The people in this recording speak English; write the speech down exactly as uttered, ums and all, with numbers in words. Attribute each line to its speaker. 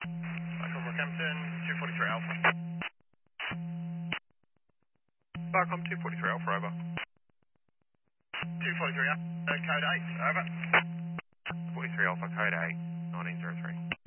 Speaker 1: Michael Rockhampton, two forty-three Alpha.
Speaker 2: Barcom two forty-three Alpha, over.
Speaker 1: two forty-three Alpha, code eight, over.
Speaker 2: forty-three Alpha, code eight, nineteen oh three.